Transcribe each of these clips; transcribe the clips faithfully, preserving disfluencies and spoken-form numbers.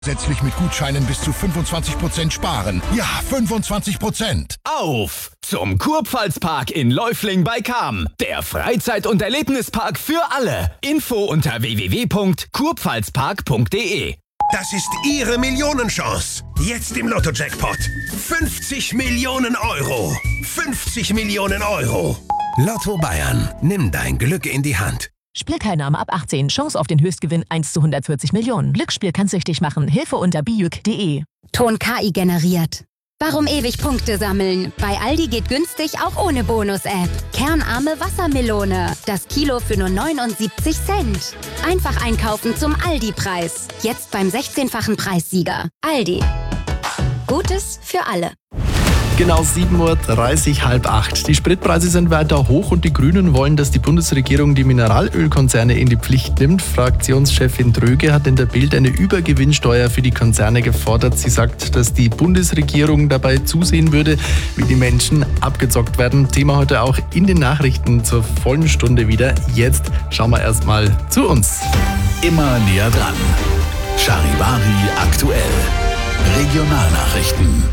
Zusätzlich mit Gutscheinen bis zu fünfundzwanzig Prozent sparen. Ja, fünfundzwanzig Prozent. Auf zum Kurpfalzpark in Läufling bei Cham. Der Freizeit- und Erlebnispark für alle. Info unter w w w punkt kurpfalzpark punkt d e. Das ist Ihre Millionenchance. Jetzt im Lotto-Jackpot. fünfzig Millionen Euro. fünfzig Millionen Euro. Lotto Bayern. Nimm dein Glück in die Hand. Spielteilnahme ab achtzehn. Chance auf den Höchstgewinn eins zu hundertvierzig Millionen. Glücksspiel kann süchtig machen. Hilfe unter bijuk punkt d e. Ton K I generiert. Warum ewig Punkte sammeln? Bei Aldi geht günstig auch ohne Bonus-App. Kernarme Wassermelone. Das Kilo für nur neunundsiebzig Cent. Einfach einkaufen zum Aldi-Preis. Jetzt beim sechzehnfachen Preissieger. Aldi. Gutes für alle. Genau sieben Uhr dreißig, halb acht. Die Spritpreise sind weiter hoch und die Grünen wollen, dass die Bundesregierung die Mineralölkonzerne in die Pflicht nimmt. Fraktionschefin Dröge hat in der Bild eine Übergewinnsteuer für die Konzerne gefordert. Sie sagt, dass die Bundesregierung dabei zusehen würde, wie die Menschen abgezockt werden. Thema heute auch in den Nachrichten zur vollen Stunde wieder. Jetzt schauen wir erstmal zu uns. Immer näher dran. Charivari aktuell. Regionalnachrichten.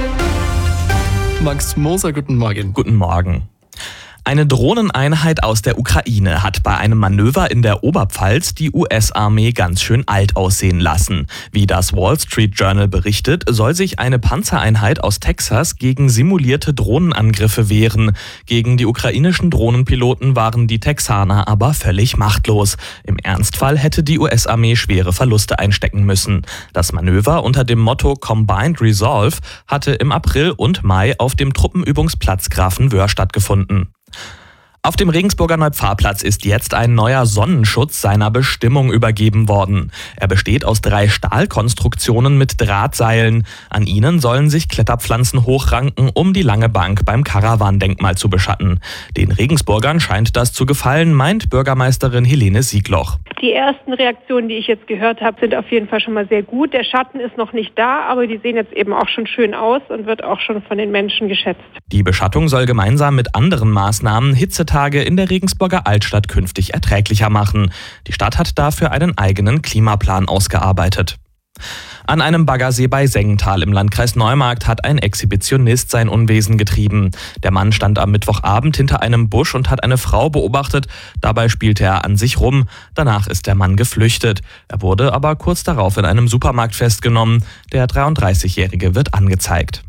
Max Moser, guten Morgen. Guten Morgen. Eine Drohneneinheit aus der Ukraine hat bei einem Manöver in der Oberpfalz die U S-Armee ganz schön alt aussehen lassen. Wie das Wall Street Journal berichtet, soll sich eine Panzereinheit aus Texas gegen simulierte Drohnenangriffe wehren. Gegen die ukrainischen Drohnenpiloten waren die Texaner aber völlig machtlos. Im Ernstfall hätte die U S-Armee schwere Verluste einstecken müssen. Das Manöver unter dem Motto Combined Resolve hatte im April und Mai auf dem Truppenübungsplatz Grafenwöhr stattgefunden. Auf dem Regensburger Neupfarrplatz ist jetzt ein neuer Sonnenschutz seiner Bestimmung übergeben worden. Er besteht aus drei Stahlkonstruktionen mit Drahtseilen. An ihnen sollen sich Kletterpflanzen hochranken, um die lange Bank beim Karawandenkmal zu beschatten. Den Regensburgern scheint das zu gefallen, meint Bürgermeisterin Helene Siegloch. Die ersten Reaktionen, die ich jetzt gehört habe, sind auf jeden Fall schon mal sehr gut. Der Schatten ist noch nicht da, aber die sehen jetzt eben auch schon schön aus und wird auch schon von den Menschen geschätzt. Die Beschattung soll gemeinsam mit anderen Maßnahmen Hitzetage in der Regensburger Altstadt künftig erträglicher machen. Die Stadt hat dafür einen eigenen Klimaplan ausgearbeitet. An einem Baggersee bei Sengenthal im Landkreis Neumarkt hat ein Exhibitionist sein Unwesen getrieben. Der Mann stand am Mittwochabend hinter einem Busch und hat eine Frau beobachtet. Dabei spielte er an sich rum. Danach ist der Mann geflüchtet. Er wurde aber kurz darauf in einem Supermarkt festgenommen. Der dreiunddreißigjährige wird angezeigt.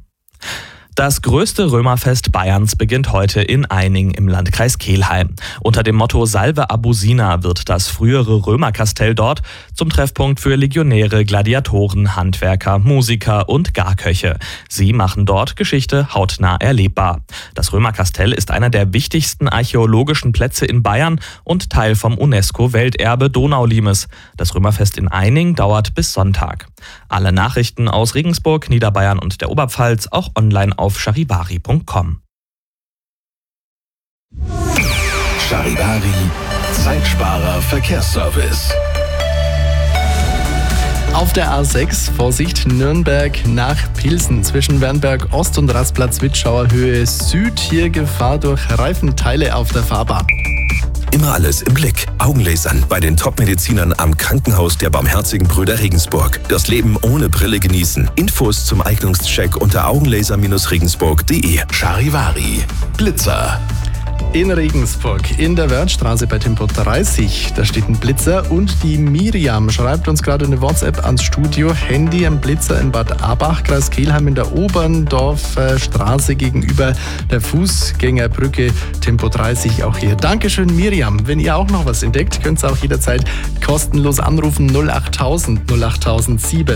Das größte Römerfest Bayerns beginnt heute in Eining im Landkreis Kelheim. Unter dem Motto Salve Abusina wird das frühere Römerkastell dort zum Treffpunkt für Legionäre, Gladiatoren, Handwerker, Musiker und Garköche. Sie machen dort Geschichte hautnah erlebbar. Das Römerkastell ist einer der wichtigsten archäologischen Plätze in Bayern und Teil vom UNESCO-Welterbe Donaulimes. Das Römerfest in Eining dauert bis Sonntag. Alle Nachrichten aus Regensburg, Niederbayern und der Oberpfalz auch online auf charivari punkt com. Charivari, Zeitsparer Verkehrsservice. Auf der A sechs, Vorsicht, Nürnberg nach Pilsen zwischen Wernberg Ost und Rastplatz Witschauer Höhe Süd. Hier Gefahr durch Reifenteile auf der Fahrbahn. Immer alles im Blick. Augenlasern bei den Top-Medizinern am Krankenhaus der Barmherzigen Brüder Regensburg. Das Leben ohne Brille genießen. Infos zum Eignungscheck unter augenlaser regensburg punkt de. Charivari, Blitzer. In Regensburg, in der Wörthstraße bei Tempo dreißig, da steht ein Blitzer und die Miriam schreibt uns gerade eine WhatsApp ans Studio. Handy, ein Blitzer in Bad Abach, Kreis Kelheim in der Oberndorfer Straße gegenüber der Fußgängerbrücke, Tempo dreißig auch hier. Dankeschön Miriam. Wenn ihr auch noch was entdeckt, könnt ihr auch jederzeit kostenlos anrufen null achttausend null achttausendsieben.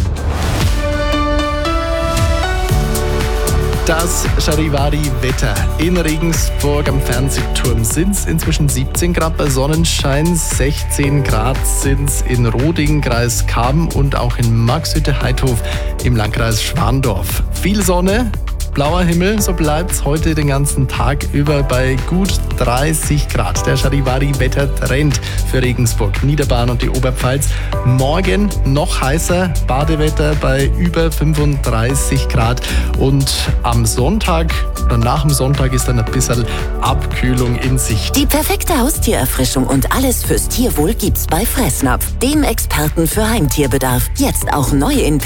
Das Charivari-Wetter in Regensburg am Fernsehturm sind es inzwischen siebzehn Grad bei Sonnenschein, sechzehn Grad sind es in Roding, Kreis Cham und auch in Marxhütte-Heidhof im Landkreis Schwandorf. Viel Sonne, blauer Himmel, so bleibt es heute den ganzen Tag über bei gut dreißig Grad. Der Charivari-Wettertrend für Regensburg, Niederbayern und die Oberpfalz. Morgen noch heißer, Badewetter bei über fünfunddreißig Grad. Und am Sonntag oder nach dem Sonntag ist dann ein bisschen Abkühlung in Sicht. Die perfekte Haustiererfrischung und alles fürs Tierwohl gibt's bei Fressnapf, dem Experten für Heimtierbedarf. Jetzt auch neu in